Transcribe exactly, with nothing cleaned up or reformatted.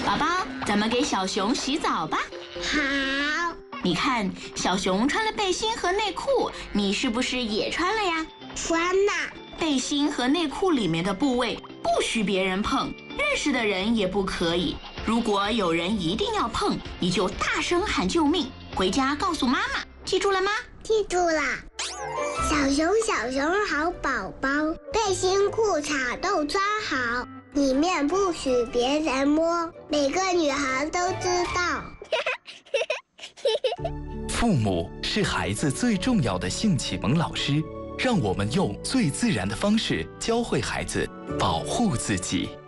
宝宝，咱们给小熊洗澡吧。 好。 你看，小熊穿了背心和内裤，你是不是也穿了呀？ 穿了。 背心和内裤里面的部位不许别人碰，认识的人也不可以。如果有人一定要碰，你就大声喊救命，回家告诉妈妈，记住了吗？ 记住了。小熊小熊好宝宝，背心裤衩都穿好，里面不许别人摸，每个女孩都知道。 父母是孩子最重要的性启蒙老师，让我们用最自然的方式教会孩子保护自己。